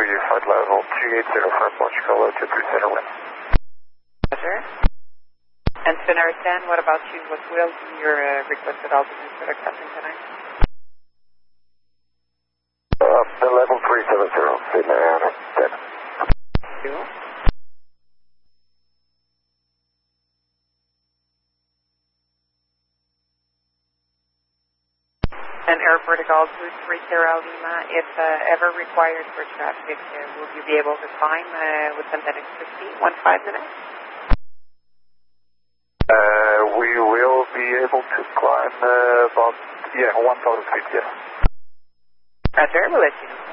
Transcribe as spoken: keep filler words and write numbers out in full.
you, flight level three eight zero for approach, Kilo two three zero wind. Roger. And Spinner ten, what about you? What will be your uh, requested altitude for accepting tonight? Uh, the level three seven zero, Spinner ten. Two. And airport altitude three Sierra Lima, if uh, ever required for traffic, uh, will you be able to climb uh, with synthetic fifty, one five minutes? Uh, we will be able to climb uh, about, yeah, one thousand feet, yes. Roger, we'll let you know.